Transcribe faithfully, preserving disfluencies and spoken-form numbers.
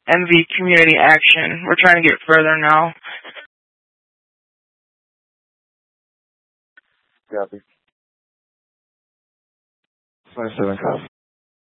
M V Community Action. We're trying to get further now. Copy. twenty-seven, copy.